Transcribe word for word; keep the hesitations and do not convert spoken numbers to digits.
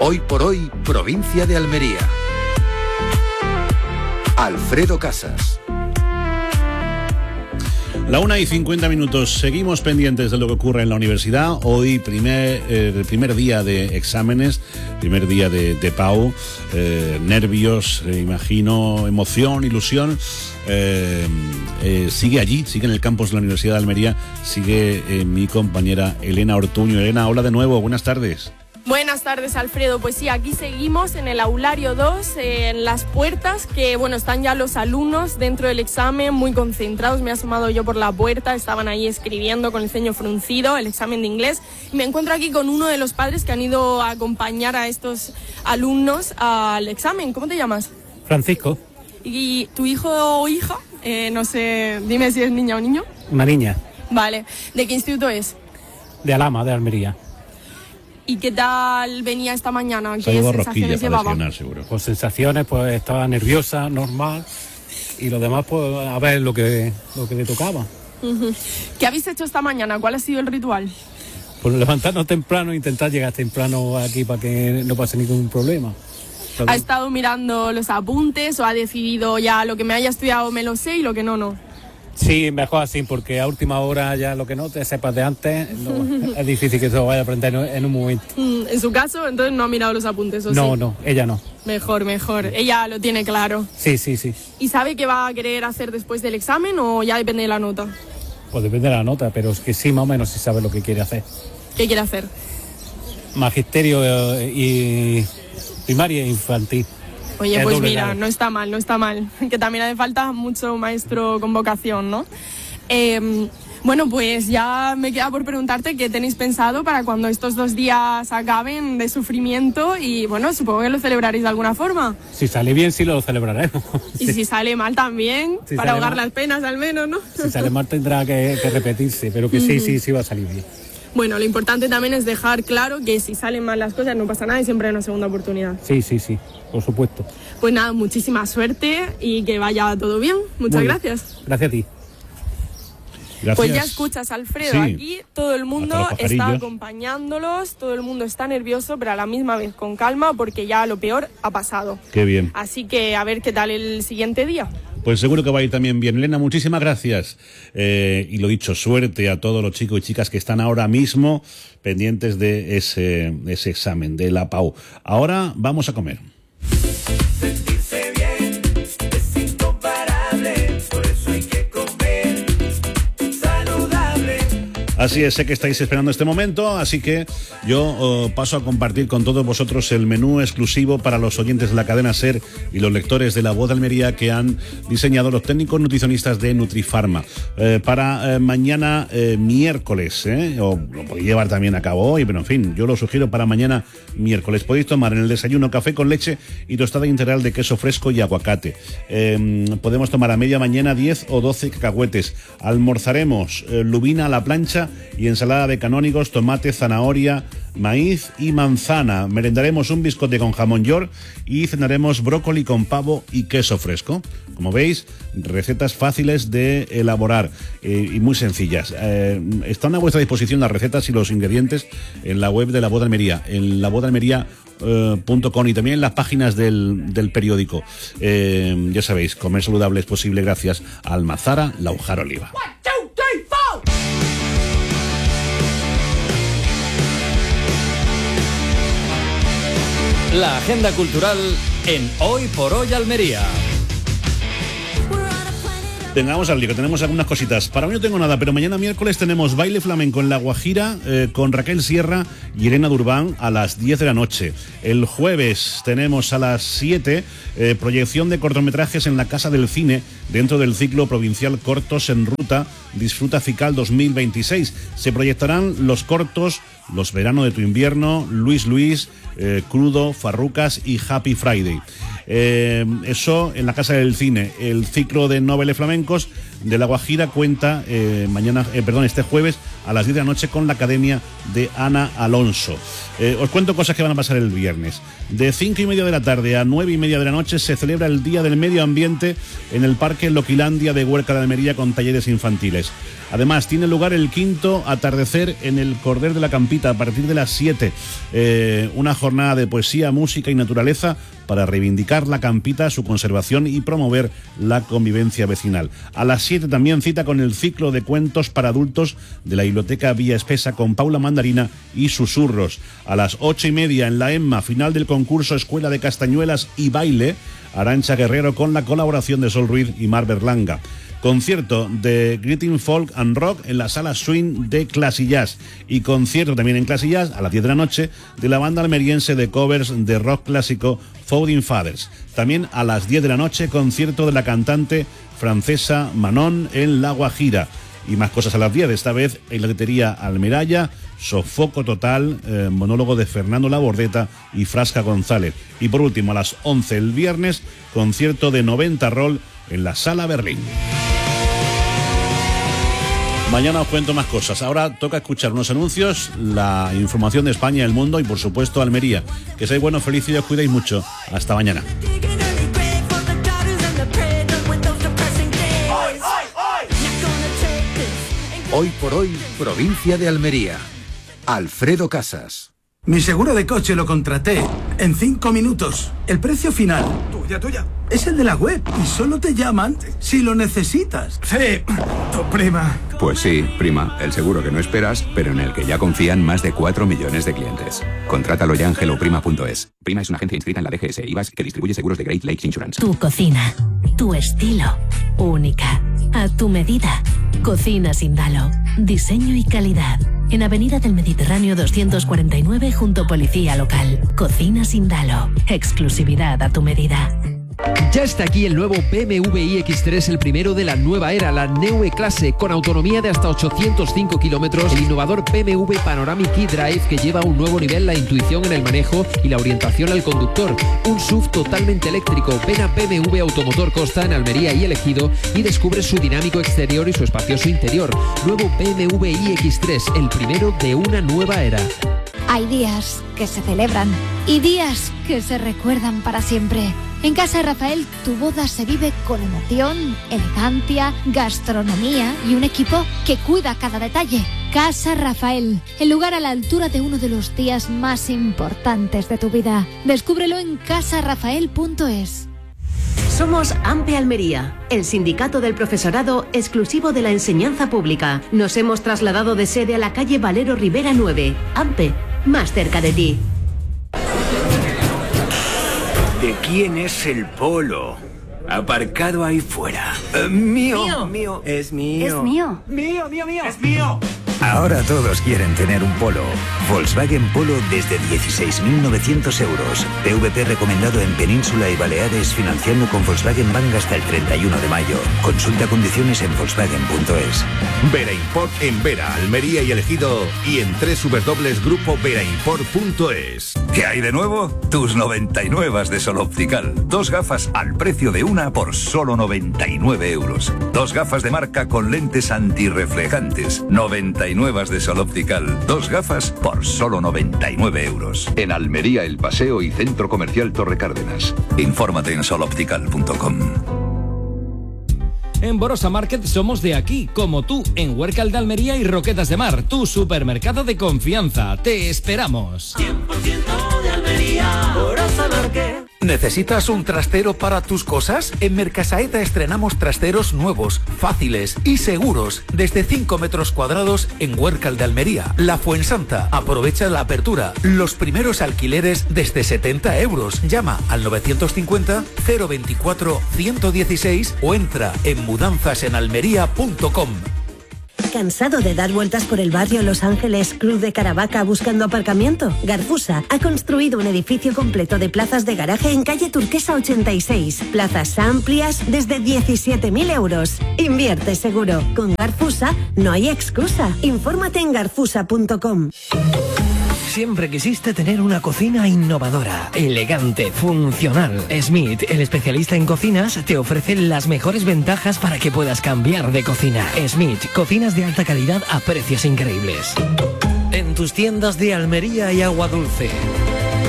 Hoy por hoy, provincia de Almería. Alfredo Casas. La una y cincuenta minutos, seguimos pendientes de lo que ocurre en la universidad. Hoy primer, eh, el primer día de exámenes, primer día de, de P A U, eh, nervios, eh, imagino, emoción, ilusión. Eh, eh, sigue allí, sigue en el campus de la Universidad de Almería, sigue eh, mi compañera Elena Ortuño. Elena, hola de nuevo, buenas tardes. Buenas tardes, Alfredo. Pues sí, aquí seguimos en el aulario dos, eh, en las puertas, que bueno, están ya los alumnos dentro del examen, muy concentrados. Me he asomado yo por la puerta, estaban ahí escribiendo con el ceño fruncido el examen de inglés. Y me encuentro aquí con uno de los padres que han ido a acompañar a estos alumnos al examen. ¿Cómo te llamas? Francisco. ¿Y tu hijo o hija? Eh, no sé, dime si es niña o niño. Una niña. Vale. ¿De qué instituto es? De Alhama, de Almería. ¿Y qué tal venía esta mañana? Se ¿Qué llevó sensaciones rosquilla para llevaba? desayunar, seguro. Pues sensaciones, pues estaba nerviosa, normal. Y lo demás, pues a ver lo que, lo que le tocaba. Uh-huh. ¿Qué habéis hecho esta mañana? ¿Cuál ha sido el ritual? Pues levantarnos temprano e intentar llegar temprano aquí para que no pase ningún problema. ¿Ha estado mirando los apuntes o ha decidido ya lo que me haya estudiado me lo sé y lo que no, no? Sí, mejor así, porque a última hora ya lo que no te sepas de antes, no, es difícil que se lo vaya a aprender en un momento. En su caso, entonces no ha mirado los apuntes, ¿o No, sí? no, ella no. Mejor, mejor. Ella lo tiene claro. Sí, sí, sí. ¿Y sabe qué va a querer hacer después del examen o ya depende de la nota? Pues depende de la nota, pero es que sí, más o menos sí sabe lo que quiere hacer. ¿Qué quiere hacer? Magisterio eh, y primaria e infantil. Oye, Es pues doble mira, grado. no está mal, no está mal. Que también hace falta mucho maestro con vocación, ¿no? Eh, bueno, pues ya me queda por preguntarte qué tenéis pensado para cuando estos dos días acaben de sufrimiento y, bueno, supongo que lo celebraréis de alguna forma. Si sale bien, sí lo celebraremos. Y si sale mal también, Si para sale ahogar mal. las penas al menos, ¿no? Si sale mal tendrá que, que repetirse, pero que sí, sí, sí va a salir bien. Bueno, lo importante también es dejar claro que si salen mal las cosas no pasa nada y siempre hay una segunda oportunidad. Sí, sí, sí, por supuesto. Pues nada, muchísima suerte y que vaya todo bien. Muchas Muy bien. gracias. Gracias a ti. Gracias. Pues ya escuchas, Alfredo, Sí. aquí todo el mundo Hasta los está pajarillos. acompañándolos, todo el mundo está nervioso, pero a la misma vez con calma porque ya lo peor ha pasado. Qué bien. Así que a ver qué tal el siguiente día. Pues seguro que va a ir también bien. Elena, muchísimas gracias. Eh, y lo dicho, suerte a todos los chicos y chicas que están ahora mismo pendientes de ese, ese examen, de la P A U. Ahora vamos a comer. Sentirse bien es incomparable, por eso hay que comer saludable. Así es, sé que estáis esperando este momento, así que yo oh, paso a compartir con todos vosotros el menú exclusivo para los oyentes de la cadena SER y los lectores de La Voz de Almería que han diseñado los técnicos nutricionistas de Nutrifarma. Eh, para eh, mañana eh, miércoles, eh, o lo podéis llevar también a cabo hoy, pero en fin, yo lo sugiero para mañana miércoles. Podéis tomar en el desayuno café con leche y tostada integral de queso fresco y aguacate. Eh, podemos tomar a media mañana diez o doce cacahuetes. Almorzaremos eh, lubina a la plancha y ensalada de canónigos, tomate, zanahoria, maíz y manzana. Merendaremos un biscote con jamón york y cenaremos brócoli con pavo y queso fresco. Como veis, recetas fáciles de elaborar eh, y muy sencillas. Eh, están a vuestra disposición las recetas y los ingredientes en la web de La Voz de Almería, en la voz de almería punto com y también en las páginas del, del periódico. Eh, ya sabéis, comer saludable es posible gracias a Almazara Laujar Oliva. La agenda cultural en Hoy por Hoy Almería. Venga, vamos al lío, que tenemos algunas cositas. Para hoy no tengo nada, pero mañana miércoles tenemos baile flamenco en La Guajira eh, con Raquel Sierra y Irene Durbán a las diez de la noche. El jueves tenemos a las siete eh, proyección de cortometrajes en la Casa del Cine dentro del ciclo provincial Cortos en Ruta Disfruta Cical dos mil veintiséis. Se proyectarán los cortos Los Verano de tu Invierno, Luis Luis, eh, Crudo, Farrucas y Happy Friday. Eh, eso en la Casa del Cine. El ciclo de noveles flamencos de La Guajira cuenta eh, mañana, eh, perdón, este jueves a las diez de la noche con la Academia de Ana Alonso. Eh, os cuento cosas que van a pasar el viernes. De cinco y media de la tarde a nueve y media de la noche se celebra el Día del Medio Ambiente en el Parque Loquilandia de Huerca de Almería con talleres infantiles. Además, tiene lugar el quinto atardecer en el Corder de la Campita a partir de las siete. Eh, una jornada de poesía, música y naturaleza para reivindicar la Campita, su conservación y promover la convivencia vecinal. A las siete también cita con el ciclo de cuentos para adultos de la Biblioteca Villa Espesa con Paula Mandarina y Susurros. A las ocho y media en la EMMA, final del concurso Escuela de Castañuelas y Baile, Arantxa Guerrero con la colaboración de Sol Ruiz y Mar Berlanga. Concierto de Greeting Folk and Rock en la Sala Swing de Classy Jazz. Y concierto también en Classy Jazz a las diez de la noche de la banda almeriense de covers de rock clásico Founding Fathers. También a las diez de la noche concierto de la cantante francesa Manon en La Guajira. Y más cosas a las diez, esta vez en la letería Almeraya, Sofoco Total, eh, monólogo de Fernando Labordeta y Frasca González. Y por último, a las once el viernes, concierto de noventa Roll en la Sala Berlín. Mañana os cuento más cosas. Ahora toca escuchar unos anuncios, la información de España y el mundo y por supuesto Almería. Que seáis buenos, felices y os cuidéis mucho. Hasta mañana. Hoy por hoy, provincia de Almería. Alfredo Casas. Mi seguro de coche lo contraté en cinco minutos. El precio final Tuya, tuya. es el de la web y solo te llaman si lo necesitas. Sí, tu prima. Pues sí, prima, el seguro que no esperas, pero en el que ya confían más de cuatro millones de clientes. Contrátalo ya en hello prima punto es. Prima es una agencia inscrita en la D G S I V A S que distribuye seguros de Great Lakes Insurance. Tu cocina, tu estilo, única, a tu medida. Cocina Sindalo, diseño y calidad. En Avenida del Mediterráneo doscientos cuarenta y nueve junto Policía Local. Cocina Sindalo, exclusividad a tu medida. Ya está aquí el nuevo B M W i X tres, el primero de la nueva era, la Neue Klasse, con autonomía de hasta ochocientos cinco kilómetros, el innovador B M W Panoramic eDrive que lleva a un nuevo nivel la intuición en el manejo y la orientación al conductor, un S U V totalmente eléctrico. Ven a B M W Automotor Costa en Almería y El Ejido y descubre su dinámico exterior y su espacioso interior. Nuevo B M W i X tres, el primero de una nueva era. Hay días que se celebran y días que se recuerdan para siempre. En Casa Rafael, tu boda se vive con emoción, elegancia, gastronomía y un equipo que cuida cada detalle. Casa Rafael, el lugar a la altura de uno de los días más importantes de tu vida. Descúbrelo en casa rafael punto es. Somos AMPE Almería, el sindicato del profesorado exclusivo de la enseñanza pública. Nos hemos trasladado de sede a la calle Valero Rivera nueve. AMPE, más cerca de ti. ¿De quién es el polo? Aparcado ahí fuera. Uh, mío, mío. Mío. Es mío. Es mío. Mío, mío, mío. Es mío. Ahora todos quieren tener un Polo. Volkswagen Polo desde dieciséis mil novecientos euros. P V P recomendado en Península y Baleares, financiando con Volkswagen Bank hasta el treinta y uno de mayo. Consulta condiciones en volkswagen punto es. Vera Import en Vera, Almería y El Ejido y en w w w punto grupo vera import punto es. ¿Qué hay de nuevo? Tus noventa y nueve de Sol Optical. Dos gafas al precio de una por solo noventa y nueve euros. Dos gafas de marca con lentes antirreflejantes. noventa y nueve de Sol Optical. Dos gafas por solo noventa y nueve euros. En Almería, El Paseo y Centro Comercial Torre Cárdenas. Infórmate en sol optical punto com. En Borosa Market somos de aquí, como tú, en Huércal de Almería y Roquetas de Mar, tu supermercado de confianza. Te esperamos. cien por ciento de Almería, Borosa Market. ¿Necesitas un trastero para tus cosas? En Mercasaeta estrenamos trasteros nuevos, fáciles y seguros, desde cinco metros cuadrados en Huércal de Almería. La Fuensanta. Aprovecha la apertura. Los primeros alquileres desde setenta euros. Llama al novecientos cincuenta cero veinticuatro ciento dieciséis o entra en mudanzas en almería punto com. ¿Cansado de dar vueltas por el barrio Los Ángeles, Cruz de Caravaca buscando aparcamiento? Garfusa ha construido un edificio completo de plazas de garaje en calle Turquesa ochenta y seis. Plazas amplias desde diecisiete mil euros. Invierte seguro. Con Garfusa no hay excusa. Infórmate en garfusa punto com. Siempre quisiste tener una cocina innovadora, elegante, funcional. Smith, el especialista en cocinas, te ofrece las mejores ventajas para que puedas cambiar de cocina. Smith, cocinas de alta calidad a precios increíbles. En tus tiendas de Almería y Agua Dulce.